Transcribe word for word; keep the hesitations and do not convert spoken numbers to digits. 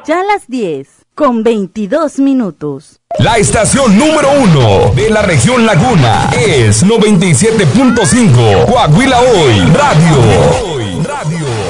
Ya las diez, con veintidós minutos. La estación número uno de la región Laguna es noventa y siete punto cinco Coahuila Hoy Radio. Hoy Radio.